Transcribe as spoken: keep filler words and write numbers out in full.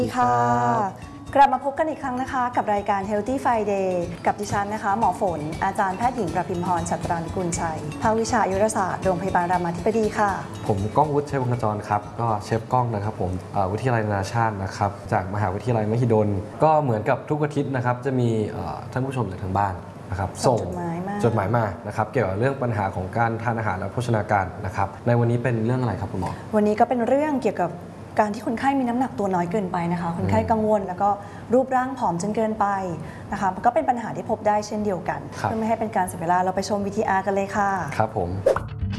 สวัสดีค่ะกลับมาพบกันอีกครั้งนะคะกับรายการ Healthy Friday กับดิฉันนะคะหมอฝนอาจารย์แพทย์หญิงประพิมพร ฉัตรานุกูลชัยภาควิชาอายุรศาสตร์โรงพยาบาลรามาธิบดีค่ะผมก้องวุฒิชัยวงศ์ขจรครับก็เชฟก้องนะครับผมวิทยาลัยนานาชาตินะครับจากมหาวิทยาลัยมหิดลก็เหมือนกับทุกอาทิตย์นะครับจะมีท่านผู้ชมจากทางบ้านนะครับส่งจดหมายมานะครับเกี่ยวกับเรื่องปัญหาของการทานอาหารและโภชนาการนะครับในวันนี้เป็นเรื่องอะไรครับคุณหมอวันนี้ก็เป็นเรื่องเกี่ยวกับการที่คนไข้มีน้ำหนักตัวน้อยเกินไปนะคะคนไข้กังวลแล้วก็รูปร่างผอมจนเกินไปนะคะก็เป็นปัญหาที่พบได้เช่นเดียวกันเพื่อไม่ให้เป็นการเสียเวลาเราไปชม วี ที อาร์ กันเลยค่ะครับผม